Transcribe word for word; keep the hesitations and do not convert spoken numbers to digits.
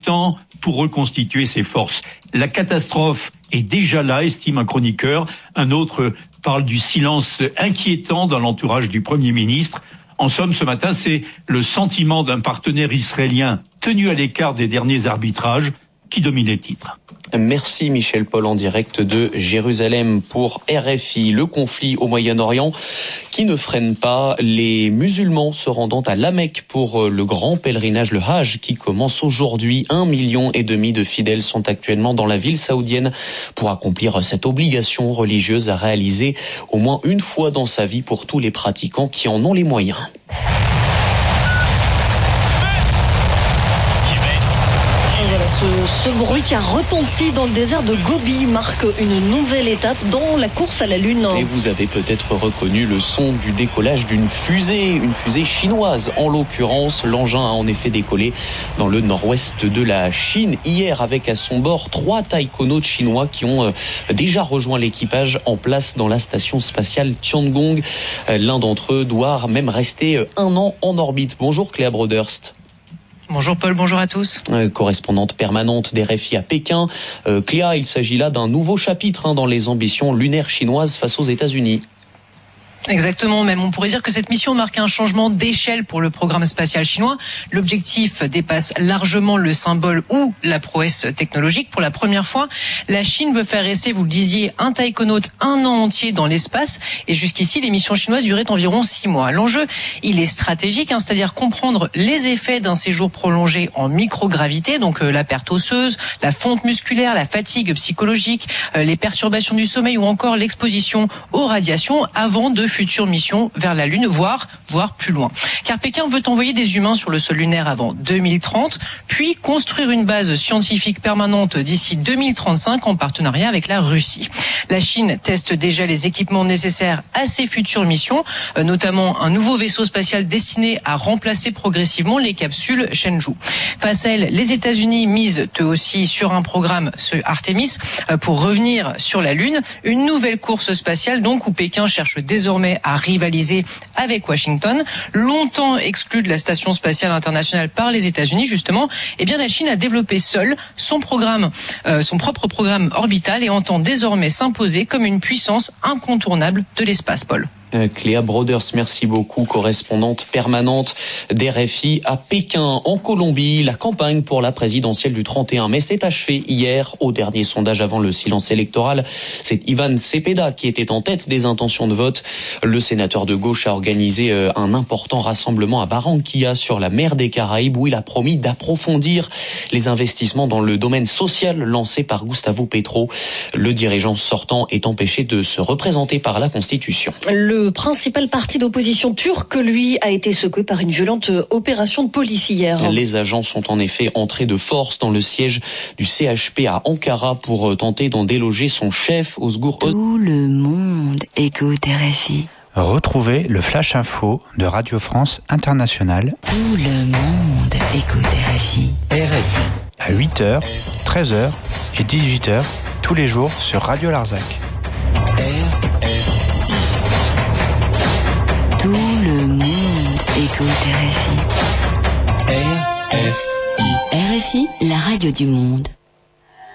temps pour reconstituer ses forces. La catastrophe est déjà là, estime un chroniqueur. Un autre parle du silence inquiétant dans l'entourage du Premier ministre. En somme, ce matin, c'est le sentiment d'un partenaire israélien tenu à l'écart des derniers arbitrages qui domine les titres. Merci Michel Paul en direct de Jérusalem pour R F I. Le conflit au Moyen-Orient qui ne freine pas les musulmans se rendant à La Mecque pour le grand pèlerinage, le Hajj, qui commence aujourd'hui. Un million et demi de fidèles sont actuellement dans la ville saoudienne pour accomplir cette obligation religieuse à réaliser au moins une fois dans sa vie pour tous les pratiquants qui en ont les moyens. Ce, ce bruit qui a retenti dans le désert de Gobi marque une nouvelle étape dans la course à la Lune. Et vous avez peut-être reconnu le son du décollage d'une fusée, une fusée chinoise. En l'occurrence, l'engin a en effet décollé dans le nord-ouest de la Chine hier avec à son bord trois taïkonautes chinois qui ont déjà rejoint l'équipage en place dans la station spatiale Tiangong. L'un d'entre eux doit même rester un an en orbite. Bonjour Cléa Broderst. Bonjour Paul, bonjour à tous. Euh, correspondante permanente d'R F I à Pékin. Euh, Cléa, il s'agit là d'un nouveau chapitre hein, dans les ambitions lunaires chinoises face aux États-Unis. Exactement, même on pourrait dire que cette mission marque un changement d'échelle pour le programme spatial chinois. L'objectif dépasse largement le symbole ou la prouesse technologique. Pour la première fois, la Chine veut faire rester, vous le disiez, un taïkonaute un an entier dans l'espace. Et jusqu'ici, les missions chinoises duraient environ six mois. L'enjeu, il est stratégique, hein, c'est-à-dire comprendre les effets d'un séjour prolongé en microgravité, donc euh, la perte osseuse, la fonte musculaire, la fatigue psychologique, euh, les perturbations du sommeil ou encore l'exposition aux radiations avant de futures missions vers la Lune, voire, voire plus loin. Car Pékin veut envoyer des humains sur le sol lunaire avant deux mille trente, puis construire une base scientifique permanente d'ici deux mille trente-cinq en partenariat avec la Russie. La Chine teste déjà les équipements nécessaires à ces futures missions, notamment un nouveau vaisseau spatial destiné à remplacer progressivement les capsules Shenzhou. Face à elle, les États-Unis misent eux aussi sur un programme, ce Artemis, pour revenir sur la Lune. Une nouvelle course spatiale donc où Pékin cherche désormais à rivaliser avec Washington. Longtemps exclue de la station spatiale internationale par les États-Unis, justement, eh bien la Chine a développé seule son programme, euh, son propre programme orbital et entend désormais s'imposer comme une puissance incontournable de l'espace, Paul. Cléa Broderst, merci beaucoup, correspondante permanente d'R F I à Pékin. En Colombie, la campagne pour la présidentielle du trente et un mai s'est achevée hier. Au dernier sondage avant le silence électoral, c'est Iván Cepeda qui était en tête des intentions de vote. Le sénateur de gauche a organisé un important rassemblement à Barranquilla sur la mer des Caraïbes où il a promis d'approfondir les investissements dans le domaine social lancés par Gustavo Petro. Le dirigeant sortant est empêché de se représenter par la Constitution. Le Le principal parti d'opposition turc, lui, a été secoué par une violente opération de police hier. Les agents sont en effet entrés de force dans le siège du C H P à Ankara pour tenter d'en déloger son chef, Özgur Özel. Tout le monde écoute R F I. Retrouvez le Flash Info de Radio France Internationale. Tout le monde écoute R F I. R F I à huit heures, treize heures et dix-huit heures tous les jours sur Radio Larzac. R F I. Tout le monde écoute R F I. R F I. R F I, la radio du monde.